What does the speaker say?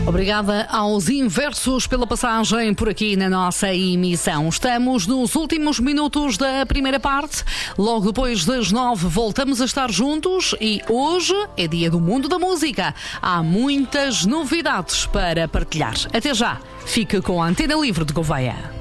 Obrigada aos Inversos pela passagem por aqui na nossa emissão. Estamos nos últimos minutos da primeira parte. Logo depois das 9 voltamos a estar juntos e hoje é dia do mundo da música. Há muitas novidades para partilhar. Até já. Fica com a Antena Livre de Gouveia.